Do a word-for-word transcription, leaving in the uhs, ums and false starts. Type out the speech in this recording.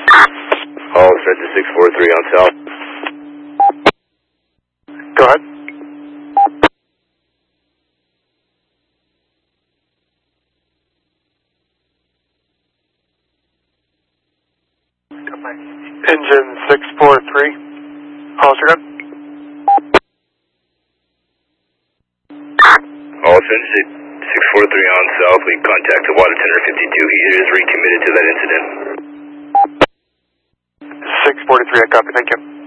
All start to six four three on south. Go ahead. Engine six four three. Hollister gun. Hollister, six four three on south. We contacted water tender fifty-two. He is recommitted to that incident. six forty-three, I copy. Thank you.